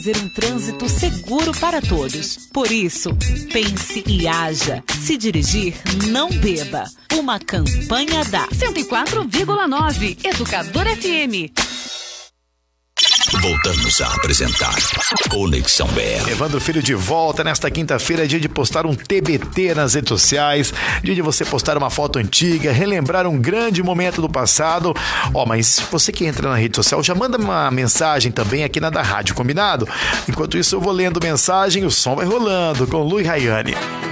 Fazer um trânsito seguro para todos. Por isso, pense e haja. Se dirigir, não beba. Uma campanha da 104,9 Educador FM. Voltamos a apresentar Conexão BR. Evandro Filho de volta nesta quinta-feira, dia de postar um TBT nas redes sociais, dia de você postar uma foto antiga, relembrar um grande momento do passado. Mas você que entra na rede social, já manda uma mensagem também aqui na da rádio, combinado? Enquanto isso eu vou lendo mensagem, o som vai rolando com Lu e Rayane.